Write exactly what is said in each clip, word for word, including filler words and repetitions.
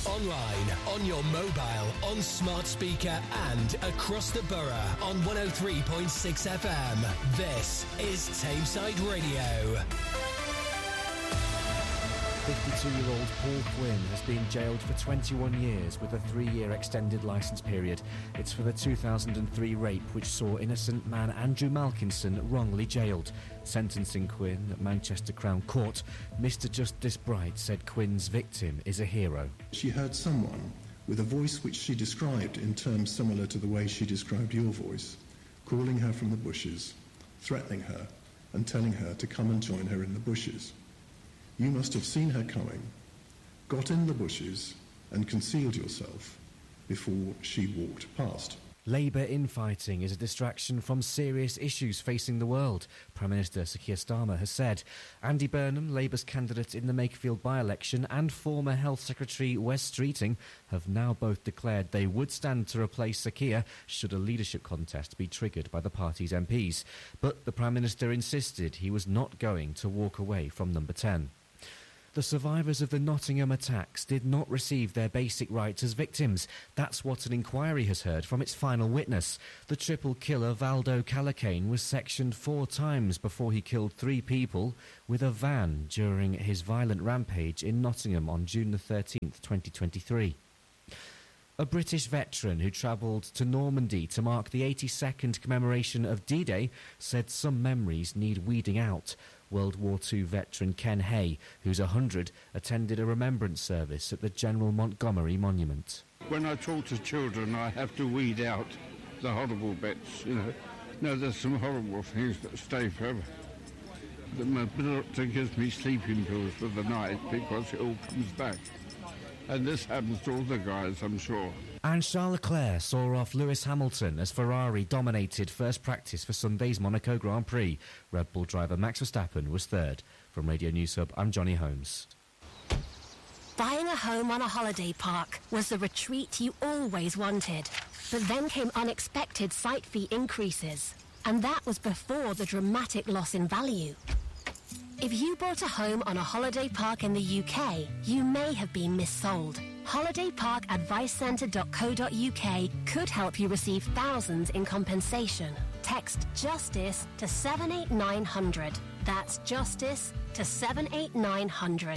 online, on your mobile, on smart speaker and across the borough on one oh three point six F M. This is Tameside Radio. fifty-two-year-old Paul Quinn has been jailed for twenty-one years with a three-year extended licence period. It's for the two thousand three rape which saw innocent man Andrew Malkinson wrongly jailed. Sentencing Quinn at Manchester Crown Court, Mister Justice Bright said Quinn's victim is a hero. She heard someone with a voice which she described in terms similar to the way she described your voice, calling her from the bushes, threatening her and telling her to come and join her in the bushes. You must have seen her coming, got in the bushes and concealed yourself before she walked past. Labour infighting is a distraction from serious issues facing the world, Prime Minister Sir Keir Starmer has said. Andy Burnham, Labour's candidate in the Makerfield by-election, and former Health Secretary Wes Streeting have now both declared they would stand to replace Sir Keir should a leadership contest be triggered by the party's M Ps. But the Prime Minister insisted he was not going to walk away from number ten. The survivors of the Nottingham attacks did not receive their basic rights as victims. That's what an inquiry has heard from its final witness. The triple killer Valdo Calacane was sectioned four times before he killed three people with a van during his violent rampage in Nottingham on June the thirteenth, twenty twenty-three. A British veteran who travelled to Normandy to mark the eighty-second commemoration of D-Day said some memories need weeding out. World War Two veteran Ken Hay, who's one hundred, attended a remembrance service at the General Montgomery Monument. When I talk to children, I have to weed out the horrible bits, you know. No, there's some horrible things that stay forever. The, my doctor gives me sleeping pills for the night because it all comes back. And this happens to all the guys, I'm sure. And Charles Leclerc saw off Lewis Hamilton as Ferrari dominated first practice for Sunday's Monaco Grand Prix. Red Bull driver Max Verstappen was third. From Radio News Hub, I'm Johnny Holmes. Buying a home on a holiday park was the retreat you always wanted. But then came unexpected site fee increases. And that was before the dramatic loss in value. If you bought a home on a holiday park in the U K, you may have been missold. holiday park advice centre dot co dot uk could help you receive thousands in compensation. Text JUSTICE to seven eight nine hundred. That's JUSTICE to seven eight nine hundred.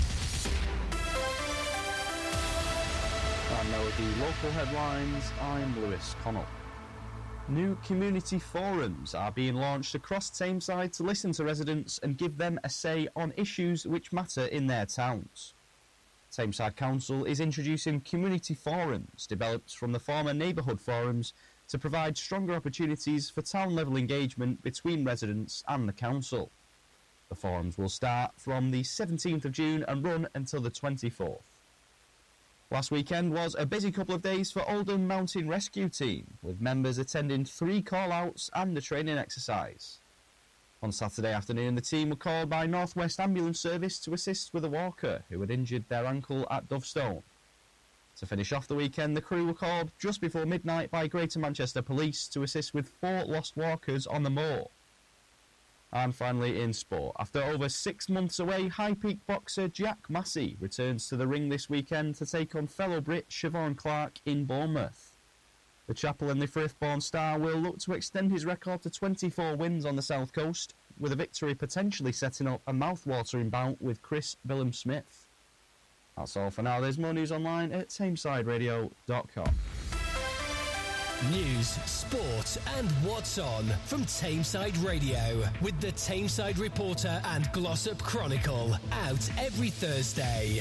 And now with the local headlines, I'm Lewis Connell. New community forums are being launched across Tameside to listen to residents and give them a say on issues which matter in their towns. Tameside Council is introducing community forums developed from the former neighbourhood forums to provide stronger opportunities for town-level engagement between residents and the council. The forums will start from the seventeenth of June and run until the twenty-fourth. Last weekend was a busy couple of days for Oldham Mountain Rescue Team, with members attending three call-outs and a training exercise. On Saturday afternoon, the team were called by North West Ambulance Service to assist with a walker who had injured their ankle at Dovestone. To finish off the weekend, the crew were called just before midnight by Greater Manchester Police to assist with four lost walkers on the moor. And finally in sport, after over six months away, High Peak boxer Jack Massey returns to the ring this weekend to take on fellow Brit Siobhan Clark in Bournemouth. The Chapel-Henley Frith-born star will look to extend his record to twenty-four wins on the South Coast, with a victory potentially setting up a mouth-watering bout with Chris Billum-Smith. That's all for now. There's more news online at tameside radio dot com. News, sport and what's on from Tameside Radio with the Tameside Reporter and Glossop Chronicle, out every Thursday.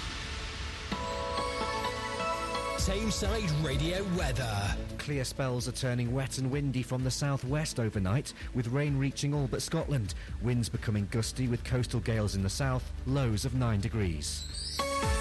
Tameside Radio weather. Clear spells are turning wet and windy from the southwest overnight, with rain reaching all but Scotland. Winds becoming gusty with coastal gales in the south, lows of nine degrees.